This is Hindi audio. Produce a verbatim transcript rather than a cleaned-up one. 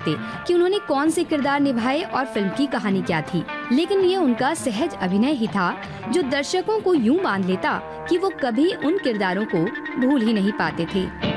सकते कि उन्होंने कौन से किरदार निभाए और फिल्म की कहानी क्या थी, लेकिन ये उनका सहज अभिनय ही था जो दर्शकों को यूं बांध लेता कि वो कभी उन किरदारों को भूल ही नहीं पाते थे।